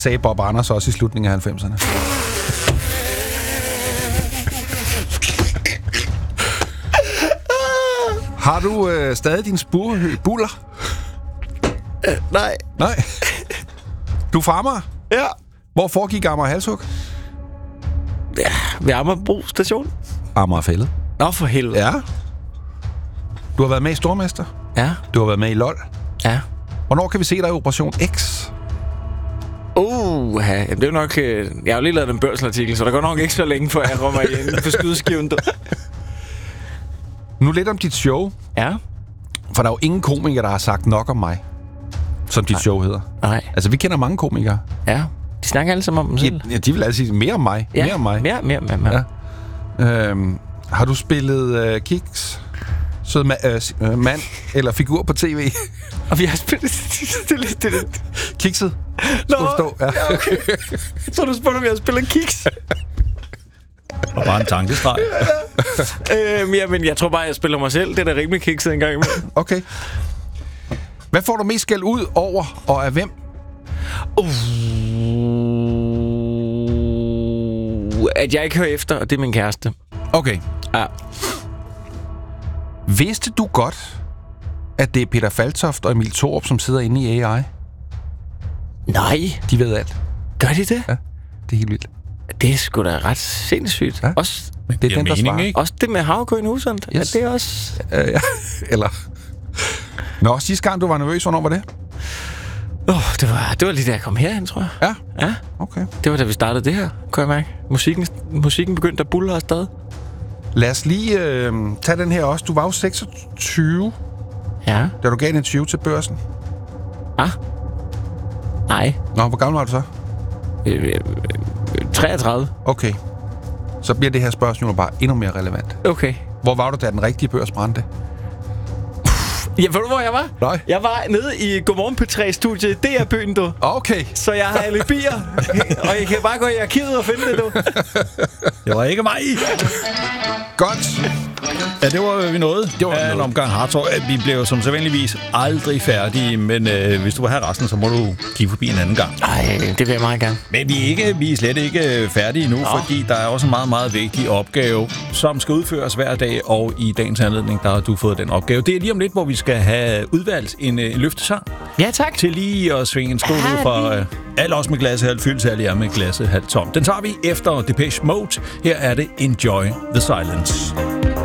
sagde Bob Anders også i slutningen af 90'erne. Har du stadig din buller? Nej. Nej. Du er fra Amager? Ja. Hvor foregik Amager Halshug? Ja, ved Amagerbro station. Amagerfællet. Nå, for helvede. Ja. Du har været med i Stormester. Ja. Du har været med i LOL. Ja. Hvornår kan vi se dig i Operation X? Ja, det er jo nok... Jeg har jo lige lavet en børsartikel, så der går nok ikke så længe, før jeg kommer ind på skydeskiven. Nu lidt om dit show. Ja. For der er jo ingen komikere, der har sagt nok om mig, som dit show hedder. Nej. Altså, vi kender mange komikere. Ja. De snakker alle sammen om dem selv. Ja, de vil altid sige mere om mig. Ja. Mere om mig. Mere. Ja. Har du spillet Kiks? Sød mand eller figur på tv? Og vi har spillet... Kikset? Nå, stå. Ja. Okay. Så du spurgte, om jeg har spillet Kiks? Og bare en tankestreg. Men jeg tror bare, jeg spiller mig selv. Det er da rimelig kikset en gang imellem. Okay. Hvad får du mest skæld ud over, og af hvem? At jeg ikke hører efter, og det er min kæreste. Okay. Ja. Vidste du godt, at det er Peter Faltoft og Emil Thorup, som sidder inde i AI? Nej. De ved alt. Gør de det? Ja, det er helt vildt. Det er sgu da ret sindssygt. Ja. Også, det er den, der svarer. Ikke? Også det med havregryn Husund. Yes. Er det også... Ja. Eller... Nå, sidste gang, du var nervøs, hvornår var det? Det var lige da jeg kom herhen, tror jeg. Ja. Okay. Det var da vi startede det her, kunne jeg mærke. Musikken begyndte at buldre afsted. Lad os lige tage den her også. Du var jo 26, Ja. da du gav en interview til Børsen. Nej. Nå, hvor gammel var du så? 33. Okay. Så bliver det her spørgsmål bare endnu mere relevant. Okay. Hvor var du, da den rigtige børs brændte? Ja, ved du, hvor jeg var? Nej. Jeg var nede i Godmorgen P3-studiet. Det er byen, du. Okay. Så jeg har alibier. Og jeg kan bare gå i arkivet og finde det, du. Det var ikke mig. Godt. Ja, det var vi nåede. Det var en noget. omgang hardtalk. Vi blev som sædvanligvis aldrig færdige, men hvis du vil have resten, så må du kigge forbi en anden gang. Ej, det vil jeg meget gerne. Men vi er slet ikke færdige endnu, fordi der er også en meget, meget vigtig opgave, som skal udføres hver dag, og i dagens anledning, der har du fået den opgave. Det er lige om lidt, hvor vi skal have udvalgt en løftesang. Ja, tak. Til lige at svinge en skål ud fra alle os med glasset halvt fyldt, særligt er med glasset halvt tom. Den tager vi efter Depeche Mode. Her er det Enjoy the Silence.